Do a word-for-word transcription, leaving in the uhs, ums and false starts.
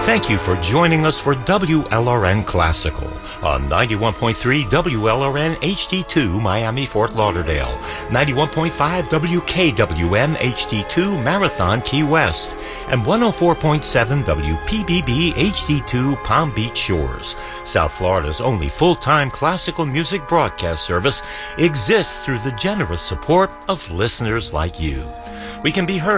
Thank you for joining us for W L R N Classical on ninety-one point three W L R N H D two Miami, Fort Lauderdale, ninety-one point five W K W M H D two Marathon, Key West, and one oh four point seven W P B B H D two Palm Beach Shores. South Florida's only full-time classical music broadcast service exists through the generous support of listeners like you. We can be heard